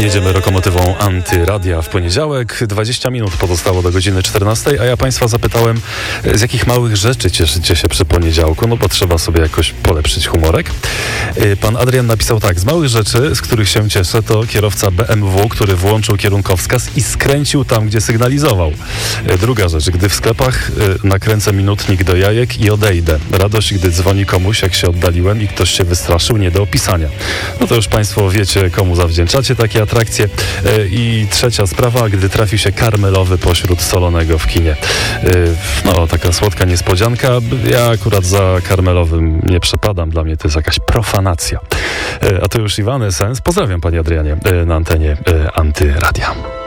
Jedziemy lokomotywą Antyradia w poniedziałek. 20 minut pozostało do godziny 14, a ja Państwa zapytałem, z jakich małych rzeczy cieszycie się przy poniedziałku, no bo trzeba sobie jakoś polepszyć humorek. Pan Adrian napisał tak: z małych rzeczy, z których się cieszę, to kierowca BMW, który włączył kierunkowskaz i skręcił tam, gdzie sygnalizował. Druga rzecz, gdy w sklepach nakręcę minutnik do jajek i odejdę. Radość, gdy dzwoni komuś, jak się oddaliłem i ktoś się wystraszył, nie do opisania. No to już Państwo wiecie, komu zawdzięczacie takie atrakcje. I trzecia sprawa, gdy trafi się karmelowy pośród solonego w kinie. No, taka słodka niespodzianka. Ja akurat za karmelowym nie przepadam. Dla mnie to jest jakaś profanacja. A to już Iwany Sens. Pozdrawiam, Panie Adrianie, na antenie Antyradia.